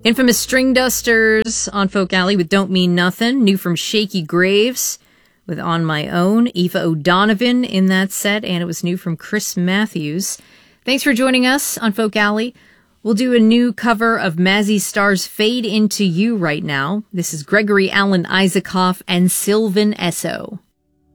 Infamous String Dusters on Folk Alley with Don't Mean Nothin'. New from Shaky Graves with On My Own. Aoife O'Donovan in that set, and it was new from Chris Matthews. Thanks for joining us on Folk Alley. We'll do a new cover of Mazzy Star's Fade Into You right now. This is Gregory Alan Isaacoff and Sylvan Esso.